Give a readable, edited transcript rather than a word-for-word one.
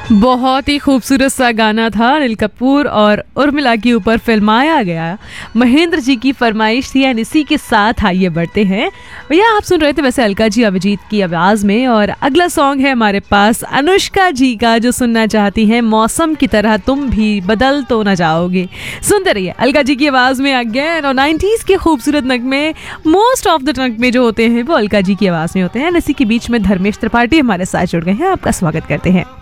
बहुत ही खूबसूरत सा गाना था। अनिल कपूर और उर्मिला के ऊपर फिल्माया गया महेंद्र जी की फरमाइश थी। एंड इसी के साथ आइए बढ़ते हैं भैया। आप सुन रहे थे वैसे अलका जी अभिजीत की आवाज़ में, और अगला सॉन्ग है हमारे पास अनुष्का जी का, जो सुनना चाहती हैं मौसम की तरह तुम भी बदल तो न जाओगे। सुनते रहिए अलका जी की आवाज़ में अगेन। और 90s के खूबसूरत नगमे, मोस्ट ऑफ द नगमे जो होते हैं वो अलका जी की आवाज़ में होते हैं। इसी के बीच में धर्मेश त्रिपाठी हमारे साथ जुड़ गए हैं। आपका स्वागत करते हैं।